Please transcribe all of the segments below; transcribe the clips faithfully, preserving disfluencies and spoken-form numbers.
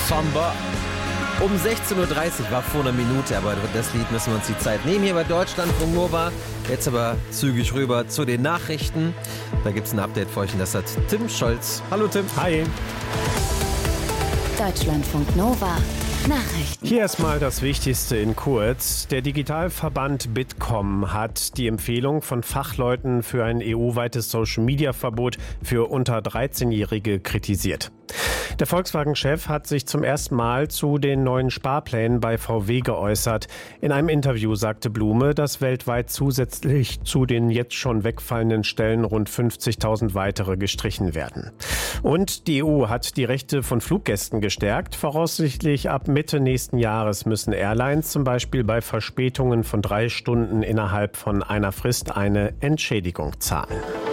Samba. Um sechzehn Uhr dreißig war vor einer Minute, aber das Lied müssen wir uns die Zeit nehmen hier bei Deutschlandfunk Nova. Jetzt aber zügig rüber zu den Nachrichten. Da gibt es ein Update für euch und das hat Tim Scholz. Hallo Tim. Hi. Deutschlandfunk Nova. Nachrichten. Hier erstmal das Wichtigste in kurz. Der Digitalverband Bitkom hat die Empfehlung von Fachleuten für ein E U-weites Social-Media-Verbot für unter dreizehnjährige kritisiert. Der Volkswagen-Chef hat sich zum ersten Mal zu den neuen Sparplänen bei V W geäußert. In einem Interview sagte Blume, dass weltweit zusätzlich zu den jetzt schon wegfallenden Stellen rund fünfzigtausend weitere gestrichen werden. Und die E U hat die Rechte von Fluggästen gestärkt. Voraussichtlich ab Mitte nächsten Jahres müssen Airlines zum Beispiel bei Verspätungen von drei Stunden innerhalb von einer Frist eine Entschädigung zahlen.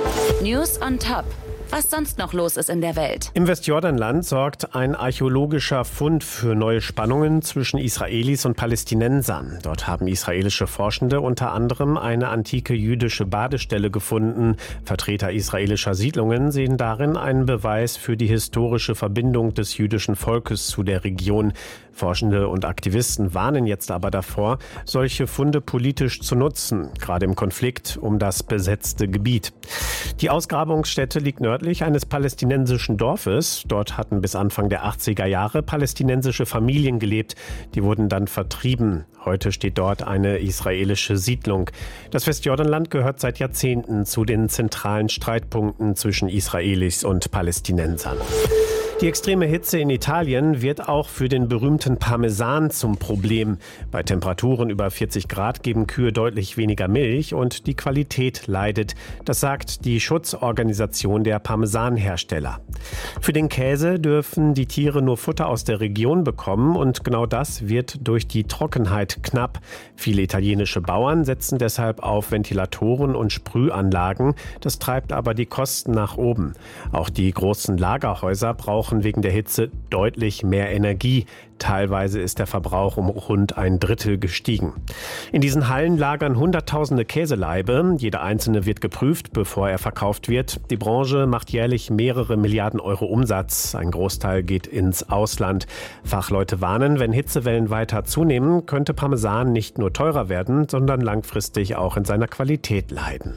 News on Top. Was sonst noch los ist in der Welt. Im Westjordanland sorgt ein archäologischer Fund für neue Spannungen zwischen Israelis und Palästinensern. Dort haben israelische Forschende unter anderem eine antike jüdische Badestelle gefunden. Vertreter israelischer Siedlungen sehen darin einen Beweis für die historische Verbindung des jüdischen Volkes zu der Region. Forschende und Aktivisten warnen jetzt aber davor, solche Funde politisch zu nutzen, gerade im Konflikt um das besetzte Gebiet. Die Ausgrabungsstätte liegt nördlich eines palästinensischen Dorfes. Dort hatten bis Anfang der achtziger Jahre palästinensische Familien gelebt. Die wurden dann vertrieben. Heute steht dort eine israelische Siedlung. Das Westjordanland gehört seit Jahrzehnten zu den zentralen Streitpunkten zwischen Israelis und Palästinensern. Die extreme Hitze in Italien wird auch für den berühmten Parmesan zum Problem. Bei Temperaturen über vierzig Grad geben Kühe deutlich weniger Milch und die Qualität leidet. Das sagt die Schutzorganisation der Parmesanhersteller. Für den Käse dürfen die Tiere nur Futter aus der Region bekommen und genau das wird durch die Trockenheit knapp. Viele italienische Bauern setzen deshalb auf Ventilatoren und Sprühanlagen. Das treibt aber die Kosten nach oben. Auch die großen Lagerhäuser brauchen wegen der Hitze deutlich mehr Energie. Teilweise ist der Verbrauch um rund ein Drittel gestiegen. In diesen Hallen lagern Hunderttausende Käselaibe. Jeder einzelne wird geprüft, bevor er verkauft wird. Die Branche macht jährlich mehrere Milliarden Euro Umsatz. Ein Großteil geht ins Ausland. Fachleute warnen, wenn Hitzewellen weiter zunehmen, könnte Parmesan nicht nur teurer werden, sondern langfristig auch in seiner Qualität leiden.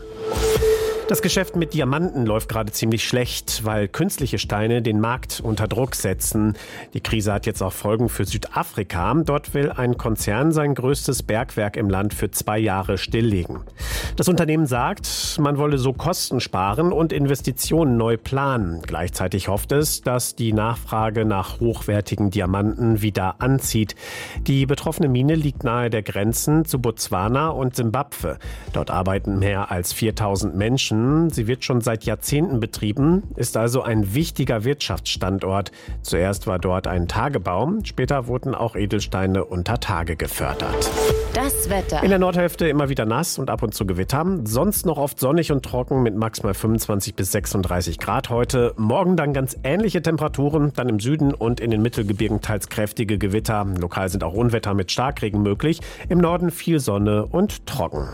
Das Geschäft mit Diamanten läuft gerade ziemlich schlecht, weil künstliche Steine den Markt unter Druck setzen. Die Krise hat jetzt auch Folgen für Südafrika. Dort will ein Konzern sein größtes Bergwerk im Land für zwei Jahre stilllegen. Das Unternehmen sagt, man wolle so Kosten sparen und Investitionen neu planen. Gleichzeitig hofft es, dass die Nachfrage nach hochwertigen Diamanten wieder anzieht. Die betroffene Mine liegt nahe der Grenzen zu Botswana und Simbabwe. Dort arbeiten mehr als viertausend Menschen. Sie wird schon seit Jahrzehnten betrieben, ist also ein wichtiger Wirtschaftsstandort. Zuerst war dort ein Tagebau, später wurden auch Edelsteine unter Tage gefördert. Das Wetter. In der Nordhälfte immer wieder nass und ab und zu Gewitter. Sonst noch oft sonnig und trocken mit maximal fünfundzwanzig bis sechsunddreißig Grad heute. Morgen dann ganz ähnliche Temperaturen, dann im Süden und in den Mittelgebirgen teils kräftige Gewitter. Lokal sind auch Unwetter mit Starkregen möglich. Im Norden viel Sonne und trocken.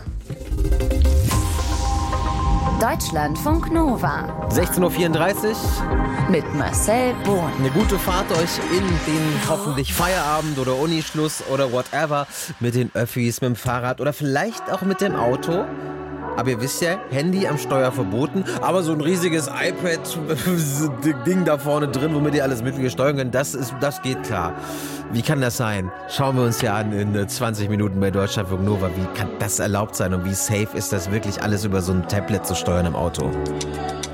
Deutschlandfunk Nova. sechzehn Uhr vierunddreißig. Mit Marcel Bohn. Eine gute Fahrt euch in den hoffentlich Feierabend oder Unischluss oder whatever. Mit den Öffis, mit dem Fahrrad oder vielleicht auch mit dem Auto. Aber ihr wisst ja, Handy am Steuer verboten, aber so ein riesiges iPad-Ding da vorne drin, womit ihr alles Mögliche steuern könnt, das, ist, das geht klar. Wie kann das sein? Schauen wir uns ja an in zwanzig Minuten bei Deutschlandfunk Nova. Wie kann das erlaubt sein und wie safe ist das wirklich alles über so ein Tablet zu steuern im Auto?